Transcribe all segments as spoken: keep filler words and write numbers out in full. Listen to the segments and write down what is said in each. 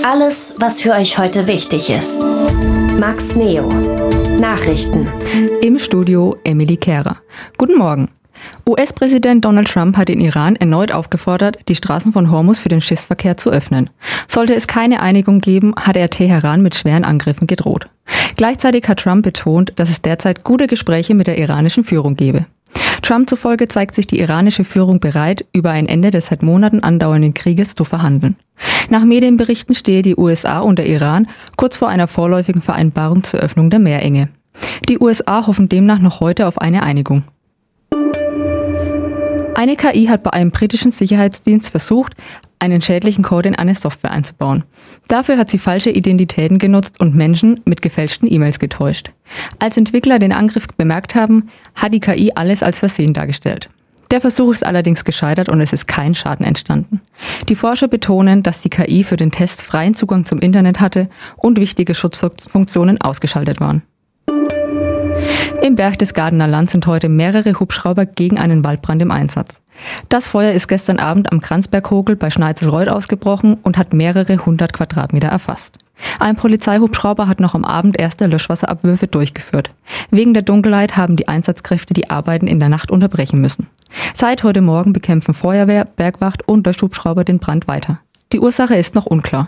Alles, was für euch heute wichtig ist. Max Neo. Nachrichten. Im Studio Emily Kehrer. Guten Morgen. U S-Präsident Donald Trump hat den Iran erneut aufgefordert, die Straßen von Hormuz für den Schiffsverkehr zu öffnen. Sollte es keine Einigung geben, hat er Teheran mit schweren Angriffen gedroht. Gleichzeitig hat Trump betont, dass es derzeit gute Gespräche mit der iranischen Führung gebe. Trump zufolge zeigt sich die iranische Führung bereit, über ein Ende des seit Monaten andauernden Krieges zu verhandeln. Nach Medienberichten stehe die U S A und der Iran kurz vor einer vorläufigen Vereinbarung zur Öffnung der Meerenge. Die U S A hoffen demnach noch heute auf eine Einigung. Eine K I hat bei einem britischen Sicherheitsdienst versucht, einen schädlichen Code in eine Software einzubauen. Dafür hat sie falsche Identitäten genutzt und Menschen mit gefälschten E-Mails getäuscht. Als Entwickler den Angriff bemerkt haben, hat die K I alles als Versehen dargestellt. Der Versuch ist allerdings gescheitert und es ist kein Schaden entstanden. Die Forscher betonen, dass die K I für den Test freien Zugang zum Internet hatte und wichtige Schutzfunktionen ausgeschaltet waren. Im Berchtesgadener Land sind heute mehrere Hubschrauber gegen einen Waldbrand im Einsatz. Das Feuer ist gestern Abend am Kranzberghogel bei Schneizelreuth ausgebrochen und hat mehrere hundert Quadratmeter erfasst. Ein Polizeihubschrauber hat noch am Abend erste Löschwasserabwürfe durchgeführt. Wegen der Dunkelheit haben die Einsatzkräfte die Arbeiten in der Nacht unterbrechen müssen. Seit heute Morgen bekämpfen Feuerwehr, Bergwacht und Löschhubschrauber den Brand weiter. Die Ursache ist noch unklar.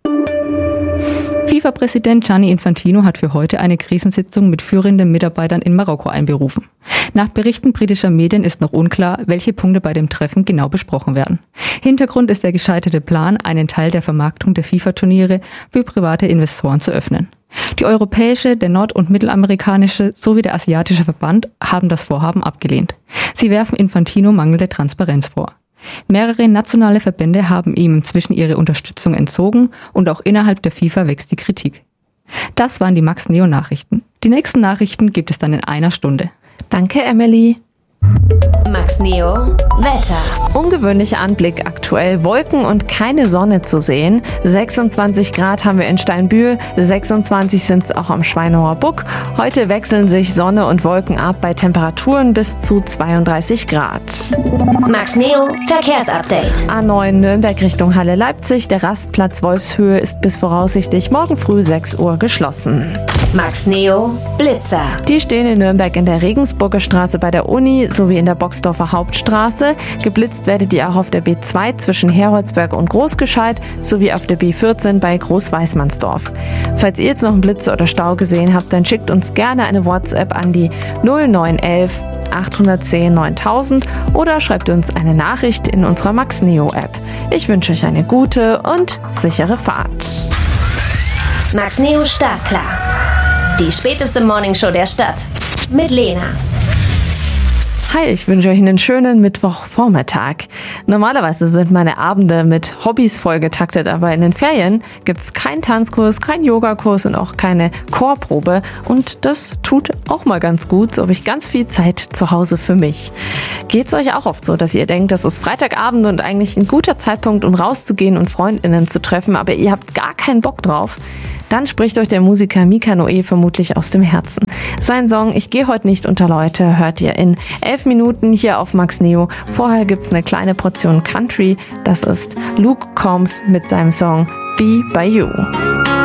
FIFA-Präsident Gianni Infantino hat für heute eine Krisensitzung mit führenden Mitarbeitern in Marokko einberufen. Nach Berichten britischer Medien ist noch unklar, welche Punkte bei dem Treffen genau besprochen werden. Hintergrund ist der gescheiterte Plan, einen Teil der Vermarktung der FIFA-Turniere für private Investoren zu öffnen. Die europäische, der nord- und mittelamerikanische sowie der asiatische Verband haben das Vorhaben abgelehnt. Sie werfen Infantino mangelnde Transparenz vor. Mehrere nationale Verbände haben ihm inzwischen ihre Unterstützung entzogen und auch innerhalb der FIFA wächst die Kritik. Das waren die Max Neo Nachrichten. Die nächsten Nachrichten gibt es dann in einer Stunde. Danke, Emily. Max Neo. Wetter. Ungewöhnlicher Anblick aktuell. Wolken und keine Sonne zu sehen. sechsundzwanzig Grad haben wir in Steinbühl. sechsundzwanzig sind es auch am Schweinauer Buck. Heute wechseln sich Sonne und Wolken ab bei Temperaturen bis zu zweiunddreißig Grad. Max Neo. Verkehrsupdate. A neun Nürnberg Richtung Halle Leipzig. Der Rastplatz Wolfshöhe ist bis voraussichtlich morgen früh sechs Uhr geschlossen. Max Neo. Blitzer. Die stehen in Nürnberg in der Regensburger Straße bei der Uni sowie in der Boxdorfer Hauptstraße. Geblitzt werdet ihr auch auf der B zwei zwischen Heroldsberg und Großgescheit sowie auf der B vierzehn bei Großweißmannsdorf. Falls ihr jetzt noch einen Blitzer oder Stau gesehen habt, dann schickt uns gerne eine WhatsApp an die null neun eins eins acht eins null neuntausend oder schreibt uns eine Nachricht in unserer Max Neo App. Ich wünsche euch eine gute und sichere Fahrt. Max Neo startklar. Die späteste Morningshow der Stadt. Mit Lena. Hi, ich wünsche euch einen schönen Mittwochvormittag. Normalerweise sind meine Abende mit Hobbys vollgetaktet, aber in den Ferien gibt's keinen Tanzkurs, keinen Yogakurs und auch keine Chorprobe. Und das tut auch mal ganz gut, so habe ich ganz viel Zeit zu Hause für mich. Geht's euch auch oft so, dass ihr denkt, das ist Freitagabend und eigentlich ein guter Zeitpunkt, um rauszugehen und FreundInnen zu treffen, aber ihr habt gar keinen Bock drauf? Dann spricht euch der Musiker Mika Noe vermutlich aus dem Herzen. Sein Song Ich gehe heute nicht unter Leute hört ihr in elf Minuten hier auf Max Neo. Vorher gibt's eine kleine Portion Country. Das ist Luke Combs mit seinem Song Be By You.